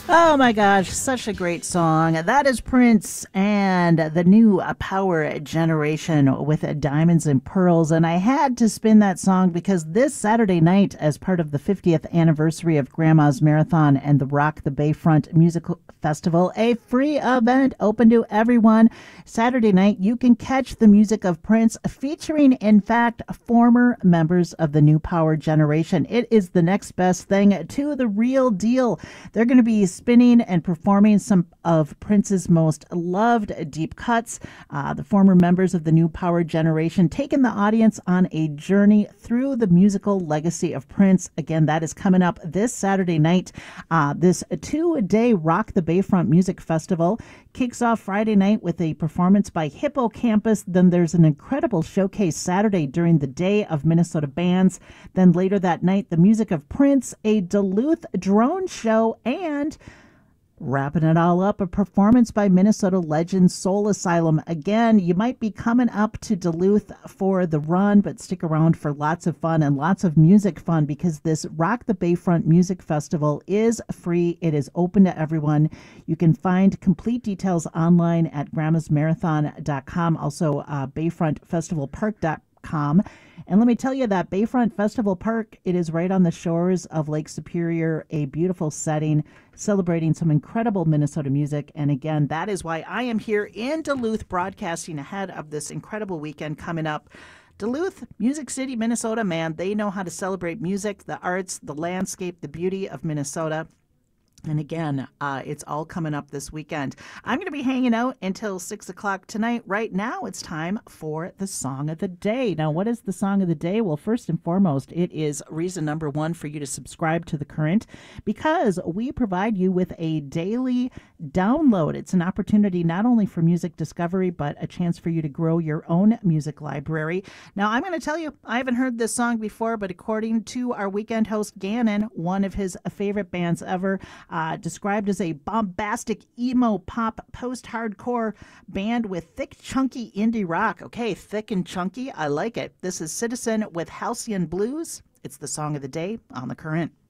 Oh my gosh, such a great song. That is Prince and the new Power Generation with Diamonds and Pearls. And I had to spin that song because this Saturday night, as part of the 50th anniversary of Grandma's Marathon and the Rock the Bayfront Musical Festival, a free event open to everyone. Saturday night, you can catch the music of Prince featuring, in fact, former members of the new Power Generation. It is the next best thing to the real deal. They're going to be spinning and performing some of Prince's most loved deep cuts. The former members of the new Power Generation taking the audience on a journey through the musical legacy of Prince. Again, that is coming up this Saturday night. This two-day Rock the Bayfront Music Festival kicks off Friday night with a performance by Hippocampus. Then there's an incredible showcase Saturday during the Day of Minnesota Bands. Then later that night, the music of Prince, a Duluth drone show, and wrapping it all up, a performance by Minnesota legend Soul Asylum. Again, you might be coming up to Duluth for the run, but stick around for lots of fun and lots of music fun because this Rock the Bayfront Music Festival is free. It is open to everyone. You can find complete details online at grandmasmarathon.com, also bayfrontfestivalpark.com. And let me tell you that Bayfront Festival Park, it is right on the shores of Lake Superior, a beautiful setting celebrating some incredible Minnesota music. And again, that is why I am here in Duluth broadcasting ahead of this incredible weekend coming up. Duluth, Music City, Minnesota, man, they know how to celebrate music, the arts, the landscape, the beauty of Minnesota. And again, it's all coming up this weekend. I'm going to be hanging out until 6 o'clock tonight. Right now, it's time for the Song of the Day. Now, what is the Song of the Day? Well, first and foremost, it is reason number one for you to subscribe to The Current because we provide you with a daily download. It's an opportunity not only for music discovery, but a chance for you to grow your own music library. Now, I'm going to tell you, I haven't heard this song before, but according to our weekend host, Gannon, one of his favorite bands ever, described as a bombastic emo pop post-hardcore band with thick, chunky indie rock. Okay, thick and chunky. I like it. This is Citizen with Halcyon Blues. It's the Song of the Day on The Current.